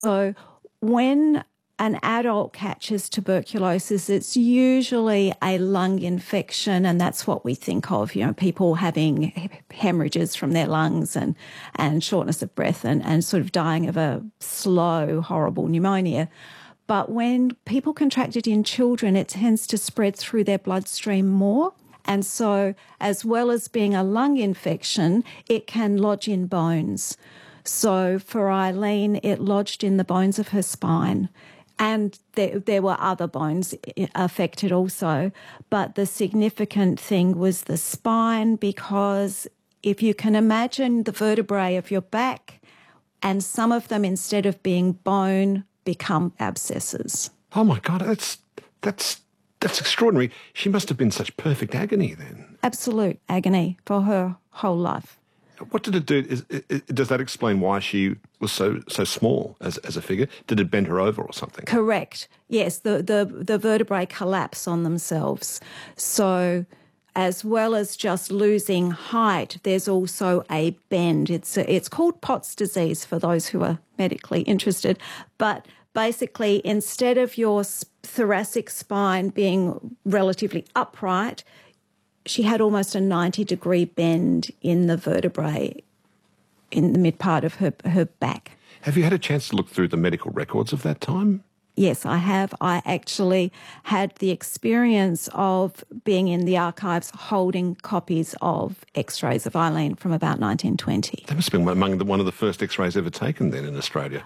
So when an adult catches tuberculosis, it's usually a lung infection, and that's what we think of, people having hemorrhages from their lungs and shortness of breath and sort of dying of a slow, horrible pneumonia. But when people contract it in children, it tends to spread through their bloodstream more. And so as well as being a lung infection, it can lodge in bones. So for Eileen, it lodged in the bones of her spine. And there were other bones affected also. But the significant thing was the spine, because if you can imagine the vertebrae of your back, and some of them, instead of being bone, become abscesses. Oh, my God, that's extraordinary. She must have been such perfect agony then. Absolute agony for her whole life. What did it do? Does that explain why she was so small as a figure? Did it bend her over or something? Correct. Yes, the vertebrae collapse on themselves. So as well as just losing height, there's also a bend. It's called Pott's disease for those who are medically interested. But basically, instead of your thoracic spine being relatively upright, she had almost a 90-degree bend in the vertebrae in the mid part of her back. Have you had a chance to look through the medical records of that time? Yes, I have. I actually had the experience of being in the archives holding copies of x-rays of Eileen from about 1920. That must have been among one of the first x-rays ever taken then in Australia.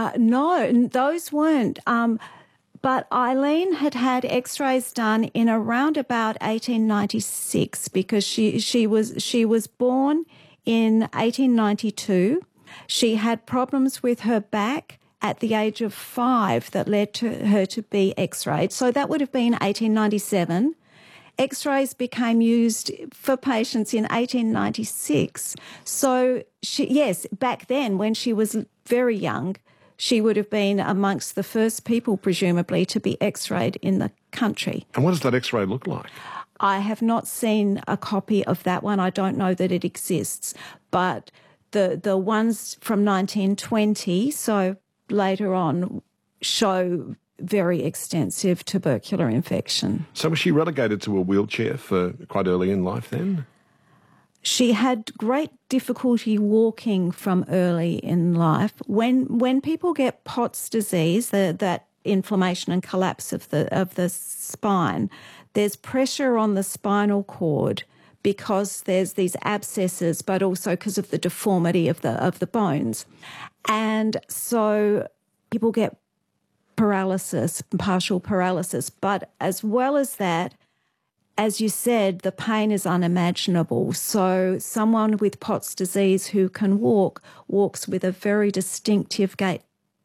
No, those weren't. But Eileen had x-rays done in around about 1896, because she was born in 1892. She had problems with her back at the age of 5 that led to her to be x-rayed. So that would have been 1897. X-rays became used for patients in 1896. So back then, when she was very young, she would have been amongst the first people, presumably, to be x-rayed in the country. And what does that x-ray look like? I have not seen a copy of that one. I don't know that it exists. But the ones from 1920, so later on, show very extensive tubercular infection. So was she relegated to a wheelchair for quite early in life then? She had great difficulty walking from early in life. When people get Pott's disease, that inflammation and collapse of the spine, there's pressure on the spinal cord because there's these abscesses, but also because of the deformity of the bones. And so people get paralysis, partial paralysis. But as well as that, as you said, the pain is unimaginable. So someone with Pott's disease who can walks with a very distinctive gait,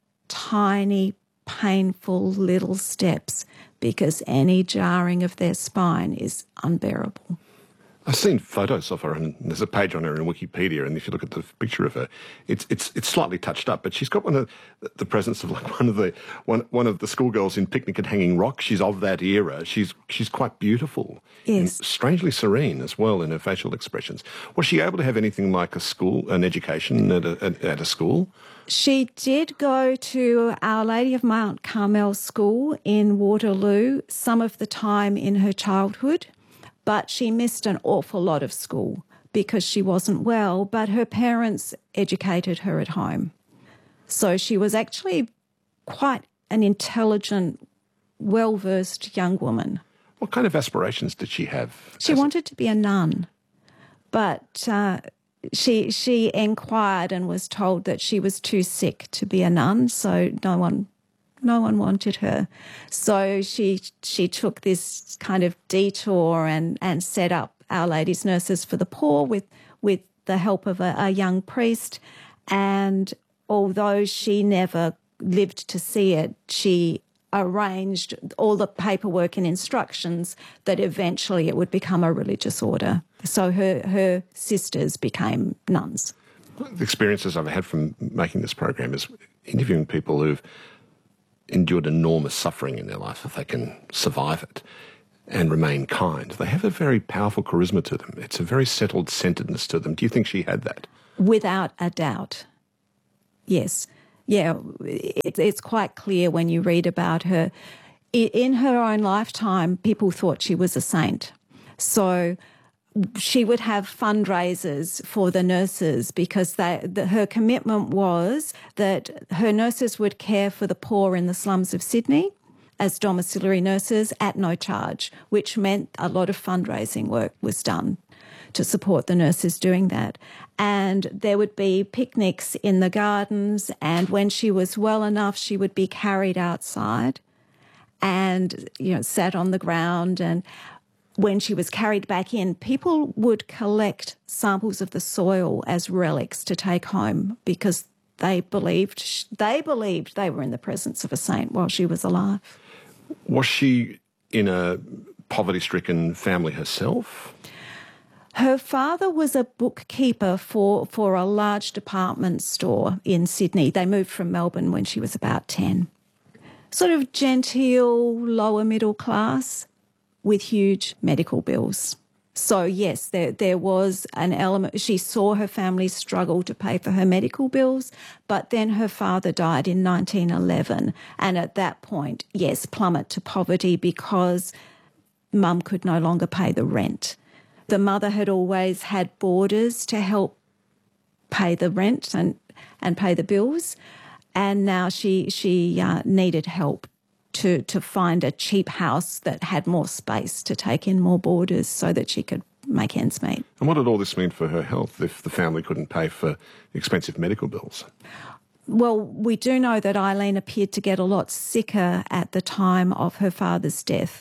tiny, painful little steps, because any jarring of their spine is unbearable. I've seen photos of her, and there's a page on her in Wikipedia, and if you look at the picture of her, it's slightly touched up, but she's got the presence of like one of the schoolgirls in Picnic at Hanging Rock. She's of that era. She's quite beautiful. Yes. And strangely serene as well in her facial expressions. Was she able to have anything like an education at a school? She did go to Our Lady of Mount Carmel School in Waterloo some of the time in her childhood. But she missed an awful lot of school because she wasn't well, but her parents educated her at home. So she was actually quite an intelligent, well-versed young woman. What kind of aspirations did she have? She wanted to be a nun, but she inquired and was told that she was too sick to be a nun, so no one wanted her. So she took this kind of detour and set up Our Lady's Nurses for the Poor with the help of a young priest. And although she never lived to see it, she arranged all the paperwork and instructions that eventually it would become a religious order. So her sisters became nuns. The experiences I've had from making this program is interviewing people who've endured enormous suffering in their life, if they can survive it and remain kind. They have a very powerful charisma to them. It's a very settled centeredness to them. Do you think she had that? Without a doubt, yes. Yeah, it's quite clear when you read about her. In her own lifetime, people thought she was a saint. So she would have fundraisers for the nurses because her commitment was that her nurses would care for the poor in the slums of Sydney as domiciliary nurses at no charge, which meant a lot of fundraising work was done to support the nurses doing that. And there would be picnics in the gardens, and when she was well enough, she would be carried outside and, sat on the ground. And when she was carried back in, people would collect samples of the soil as relics to take home because they believed they were in the presence of a saint while she was alive. Was she in a poverty-stricken family herself? Her father was a bookkeeper for a large department store in Sydney. They moved from Melbourne when she was about 10. Sort of genteel, lower middle class with huge medical bills. So, yes, there was an element. She saw her family struggle to pay for her medical bills, but then her father died in 1911. And at that point, yes, plummet to poverty because Mum could no longer pay the rent. The mother had always had boarders to help pay the rent and pay the bills, and now she needed help to find a cheap house that had more space to take in more boarders so that she could make ends meet. And what did all this mean for her health if the family couldn't pay for expensive medical bills? Well, we do know that Eileen appeared to get a lot sicker at the time of her father's death.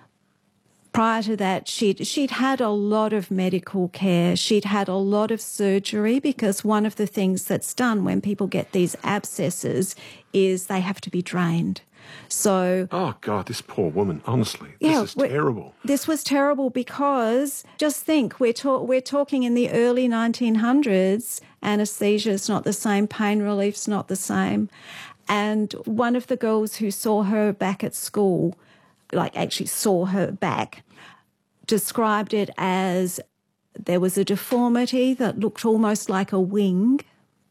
Prior to that, she'd had a lot of medical care. She'd had a lot of surgery because one of the things that's done when people get these abscesses is they have to be drained. So, oh, God, this poor woman, honestly, this is terrible. This was terrible because, just think, we're talking in the early 1900s, anaesthesia's not the same, pain relief's not the same. And one of the girls who saw her back at school, actually saw her back, described it as there was a deformity that looked almost like a wing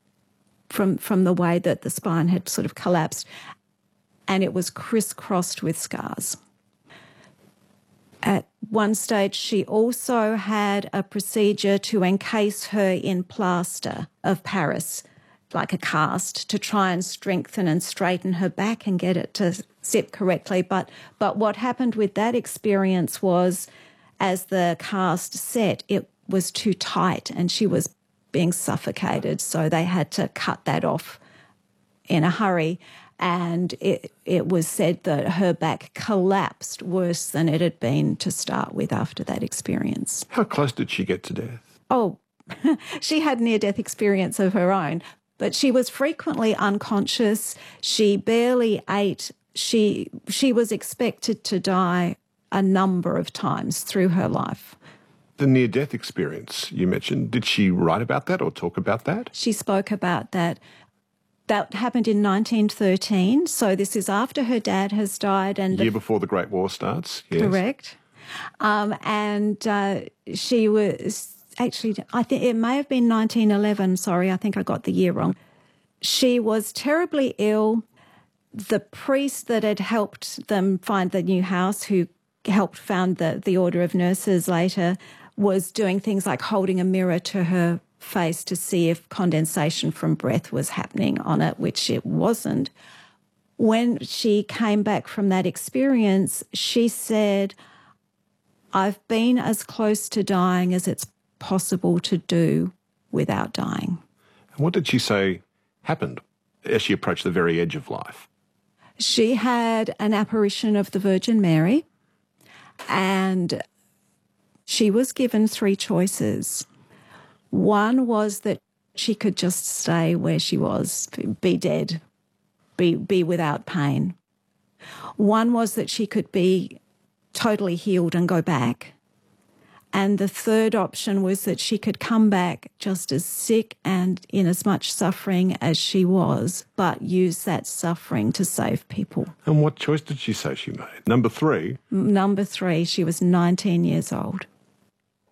from the way that the spine had sort of collapsed, and it was crisscrossed with scars. At one stage, she also had a procedure to encase her in plaster of Paris, like a cast, to try and strengthen and straighten her back and get it to sit correctly. But what happened with that experience was, as the cast set, it was too tight and she was being suffocated, so they had to cut that off in a hurry. And it was said that her back collapsed worse than it had been to start with after that experience. How close did she get to death? Oh, she had near-death experience of her own, but she was frequently unconscious. She barely ate. She was expected to die a number of times through her life. The near-death experience you mentioned, did she write about that or talk about that? She spoke about that. That happened in 1913, so this is after her dad has died. And the year before the Great War starts, yes. Correct. She was actually, I think it may have been 1911, sorry, I think I got the year wrong. She was terribly ill. The priest that had helped them find the new house, who helped found the Order of Nurses later, was doing things like holding a mirror to her face to see if condensation from breath was happening on it, which it wasn't. When she came back from that experience, she said, "I've been as close to dying as it's possible to do without dying." And what did she say happened as she approached the very edge of life? She had an apparition of the Virgin Mary, and she was given three choices. One was that she could just stay where she was, be dead, be without pain. One was that she could be totally healed and go back. And the third option was that she could come back just as sick and in as much suffering as she was, but use that suffering to save people. And what choice did she say she made? Number three? Number three, she was 19 years old.